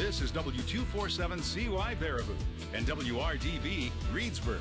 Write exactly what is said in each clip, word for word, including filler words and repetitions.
This is W two forty-seven C Y Baraboo and W R D B Reedsburg.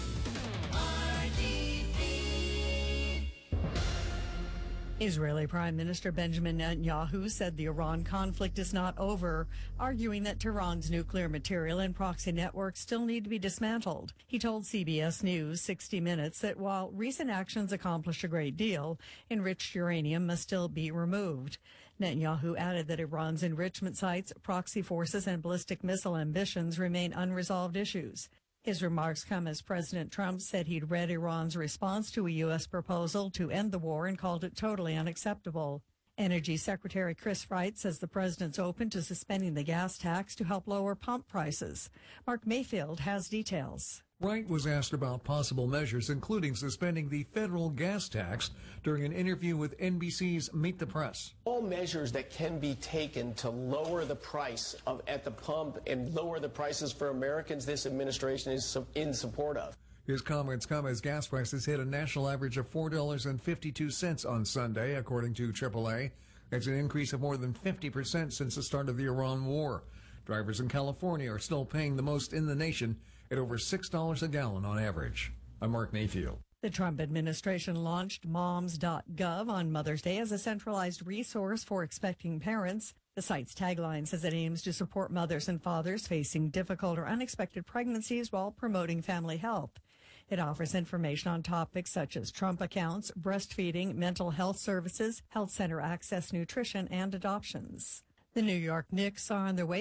Israeli Prime Minister Benjamin Netanyahu said the Iran conflict is not over, arguing that Tehran's nuclear material and proxy networks still need to be dismantled. He told C B S News sixty minutes that while recent actions accomplished a great deal, enriched uranium must still be removed. Netanyahu added that Iran's enrichment sites, proxy forces, and ballistic missile ambitions remain unresolved issues. His remarks come as President Trump said he'd read Iran's response to a U S proposal to end the war and called it totally unacceptable. Energy Secretary Chris Wright says the president's open to suspending the gas tax to help lower pump prices. Mark Mayfield has details. Wright was asked about possible measures, including suspending the federal gas tax, during an interview with N B C's Meet the Press. All measures that can be taken to lower the price of at the pump and lower the prices for Americans, this administration is in support of. His comments come as gas prices hit a national average of four dollars and fifty-two cents on Sunday, according to triple A. That's an increase of more than fifty percent since the start of the Iran war. Drivers in California are still paying the most in the nation at over six dollars a gallon on average. I'm Mark Mayfield. The Trump administration launched moms dot gov on Mother's Day as a centralized resource for expecting parents. The site's tagline says it aims to support mothers and fathers facing difficult or unexpected pregnancies while promoting family health. It offers information on topics such as Trump accounts, breastfeeding, mental health services, health center access, nutrition, and adoptions. The New York Knicks are on their way